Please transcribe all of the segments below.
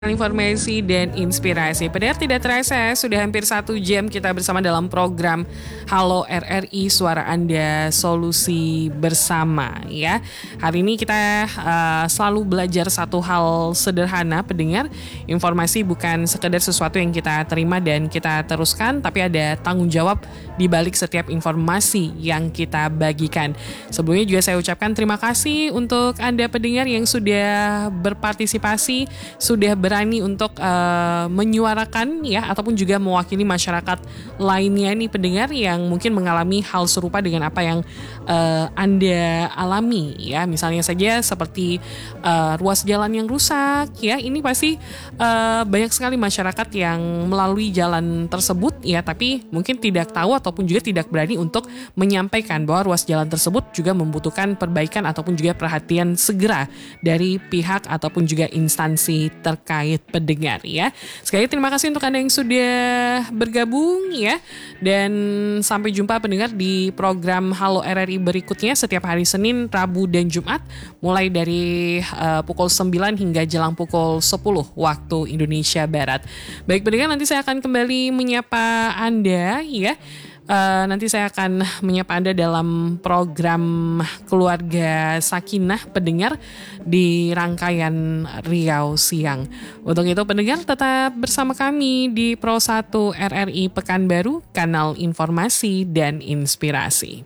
Informasi dan inspirasi. Padahal tidak terasa sudah hampir 1 jam kita bersama dalam program Halo RRI Suara Anda Solusi Bersama ya. Hari ini kita selalu belajar satu hal sederhana pendengar. Informasi bukan sekedar sesuatu yang kita terima dan kita teruskan, tapi ada tanggung jawab di balik setiap informasi yang kita bagikan. Sebelumnya juga saya ucapkan terima kasih untuk Anda pendengar yang sudah berpartisipasi, sudah berani untuk menyuarakan ya ataupun juga mewakili masyarakat lainnya nih pendengar yang mungkin mengalami hal serupa dengan apa yang Anda alami ya. Misalnya saja seperti ruas jalan yang rusak ya, ini pasti banyak sekali masyarakat yang melalui jalan tersebut ya, tapi mungkin tidak tahu ataupun juga tidak berani untuk menyampaikan bahwa ruas jalan tersebut juga membutuhkan perbaikan ataupun juga perhatian segera dari pihak ataupun juga instansi terkait pendengar ya. Sekali lagi terima kasih untuk Anda yang sudah bergabung ya. Dan sampai jumpa pendengar di program Halo RRI berikutnya setiap hari Senin, Rabu, dan Jumat mulai dari pukul 9 hingga jelang pukul 10 waktu Indonesia Barat. Baik pendengar, nanti saya akan kembali menyapa Anda ya. Nanti saya akan menyapa Anda dalam program Keluarga Sakinah pendengar di rangkaian Riau Siang. Untuk itu pendengar tetap bersama kami di Pro 1 RRI Pekanbaru, kanal informasi dan inspirasi.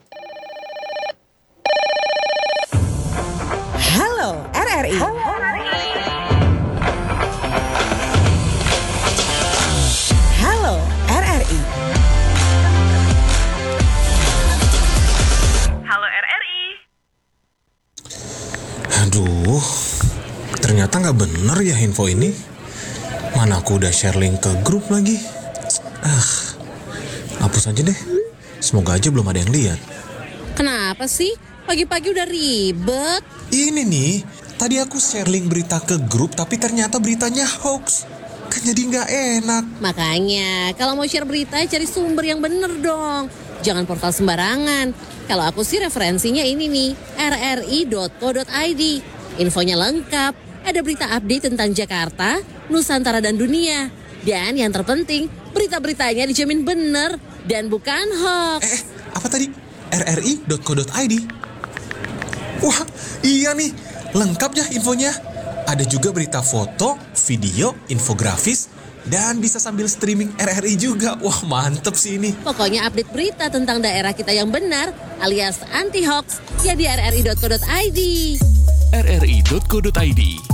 Halo RRI. Halo RRI. Halo RRI. Aduh, ternyata nggak bener ya info ini. Mana aku udah share link ke grup lagi. Hapus aja deh. Semoga aja belum ada yang lihat. Kenapa sih? Pagi-pagi udah ribet. Ini nih, tadi aku share link berita ke grup tapi ternyata beritanya hoax. Kan jadi nggak enak. Makanya, kalau mau share berita cari sumber yang bener dong. Jangan portal sembarangan. Kalau aku sih referensinya ini nih, rri.co.id. Infonya lengkap, ada berita update tentang Jakarta, Nusantara dan dunia. Dan yang terpenting, berita-beritanya dijamin bener dan bukan hoax. Apa tadi? rri.co.id. Wah, iya nih, lengkap ya infonya. Ada juga berita foto, video, infografis, dan bisa sambil streaming RRI juga. Wah, mantep sih ini. Pokoknya update berita tentang daerah kita yang benar alias anti-hoax ya di rri.co.id. rri.co.id,